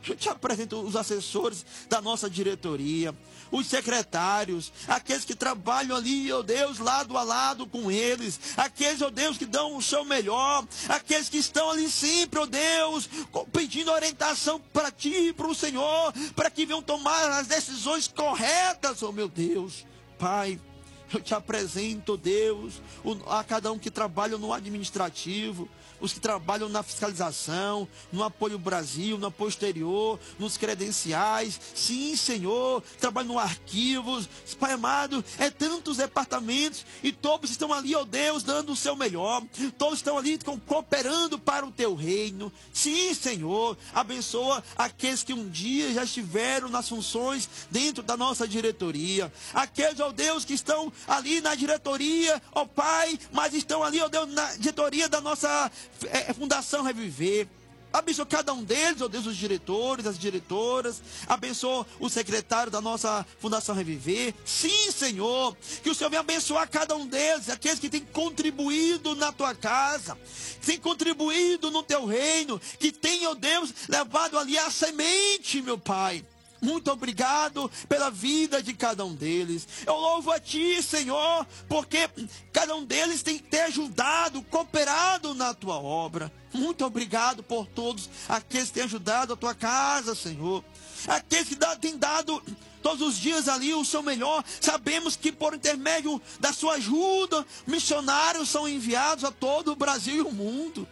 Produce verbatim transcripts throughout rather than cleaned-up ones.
Eu te apresento os assessores da nossa diretoria, os secretários, aqueles que trabalham ali, ó Deus, lado a lado com eles, aqueles, ó Deus, que dão o seu melhor, aqueles que estão ali sempre, ó Deus, pedindo orientação para ti, para o Senhor, para que venham tomar as decisões corretas, ó meu Deus. Pai, eu te apresento, ó Deus, a cada um que trabalha no administrativo, os que trabalham na fiscalização, no apoio Brasil, no apoio exterior, nos credenciais, sim, Senhor, trabalham no arquivos, Pai amado, é tantos departamentos, e todos estão ali, ó Deus, dando o seu melhor, todos estão ali cooperando para o teu reino, sim, Senhor, abençoa aqueles que um dia já estiveram nas funções dentro da nossa diretoria, aqueles, ó Deus, que estão ali na diretoria, ó Pai, mas estão ali, ó Deus, na diretoria da nossa É, Fundação Reviver. Abençoa cada um deles, ó Deus, os diretores, as diretoras. Abençoa o secretário da nossa Fundação Reviver. Sim, Senhor, que o Senhor venha abençoar cada um deles, aqueles que têm contribuído na tua casa, que têm contribuído no teu reino, que têm, ó Deus, levado ali a semente, meu Pai. Muito obrigado pela vida de cada um deles. Eu louvo a ti, Senhor, porque cada um deles tem te ajudado, cooperado na tua obra. Muito obrigado por todos aqueles que têm ajudado a tua casa, Senhor. Aqueles que têm dado todos os dias ali o seu melhor. Sabemos que por intermédio da sua ajuda, missionários são enviados a todo o Brasil e o mundo.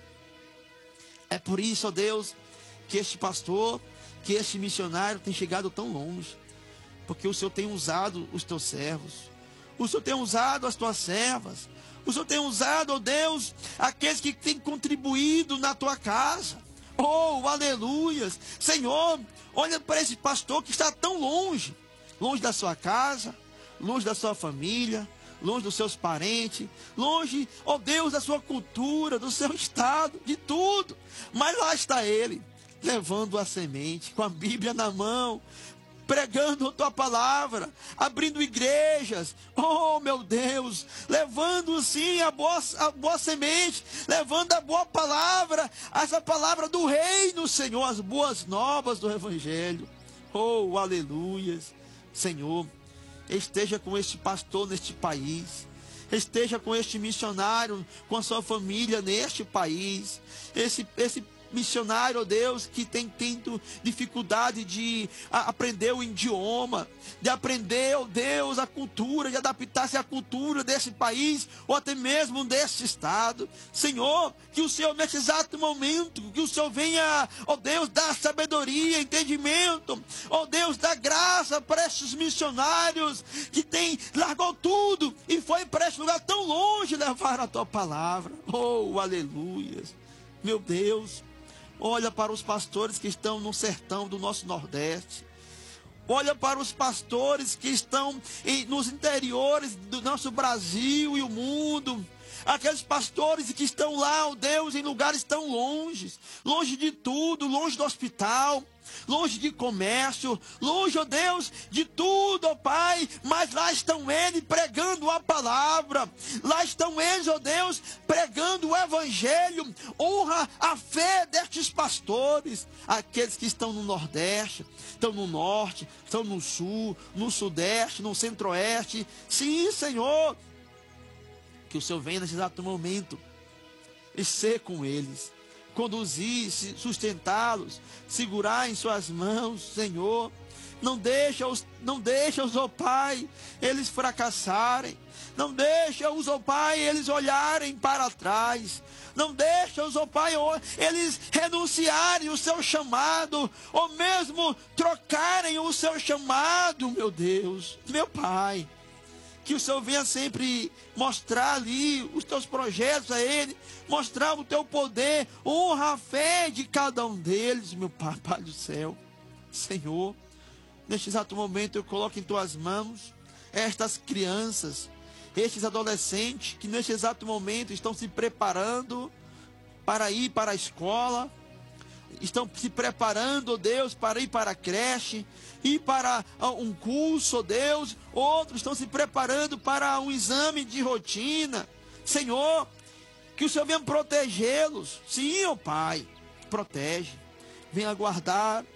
É por isso, ó Deus, que este pastor, que este missionário tem chegado tão longe, porque o Senhor tem usado os teus servos, o Senhor tem usado as tuas servas, o Senhor tem usado, ó Deus, aqueles que têm contribuído na tua casa. Oh, aleluias! Senhor, olha para esse pastor que está tão longe, longe da sua casa, longe da sua família, longe dos seus parentes, longe, ó Deus, da sua cultura, do seu estado, de tudo, mas lá está ele, levando a semente, com a Bíblia na mão, pregando a tua palavra, abrindo igrejas, oh meu Deus, levando sim a boa, a boa semente, levando a boa palavra, essa palavra do reino, Senhor, as boas novas do Evangelho. Oh, aleluias. Senhor, esteja com este pastor neste país, esteja com este missionário, com a sua família neste país, esse, esse missionário, ó Deus, que tem tido dificuldade de a, aprender o idioma, de aprender, ó Deus, a cultura, de adaptar-se à cultura desse país, ou até mesmo desse estado. Senhor, que o Senhor nesse exato momento, que o Senhor venha, ó Deus, dar sabedoria, entendimento, ó Deus, dar graça para esses missionários que tem, largou tudo e foi para esse lugar tão longe levar a tua palavra. Oh, aleluias. Meu Deus, olha para os pastores que estão no sertão do nosso Nordeste. Olha para os pastores que estão em, nos interiores do nosso Brasil e o mundo. Aqueles pastores que estão lá, ó Deus, em lugares tão longes, longe de tudo, longe do hospital, longe de comércio, longe, ó Deus, de tudo, ó Pai, mas lá estão eles pregando a palavra, lá estão eles, ó Deus, pregando o Evangelho. Honra a fé destes pastores, aqueles que estão no Nordeste, estão no Norte, estão no Sul, no Sudeste, no Centro-Oeste. Sim, Senhor, que o Senhor venha nesse exato momento e ser com eles, conduzir, sustentá-los, segurar em suas mãos, Senhor. Não deixa-os, não deixa-os, ó Pai, eles fracassarem. Não deixa-os, ó Pai, eles olharem para trás. Não deixa-os, ó Pai, eles renunciarem o seu chamado, ou mesmo trocarem o seu chamado, meu Deus, meu Pai. Que o Senhor venha sempre mostrar ali os teus projetos a ele, mostrar o teu poder, honra a fé de cada um deles, meu Pai, Pai do céu. Senhor, neste exato momento eu coloco em tuas mãos estas crianças, estes adolescentes que neste exato momento estão se preparando para ir para a escola, estão se preparando, ó Deus, para ir para a creche, ir para um curso, ó Deus. Outros estão se preparando para um exame de rotina. Senhor, que o Senhor venha protegê-los. Sim, ó Pai, protege. Venha guardar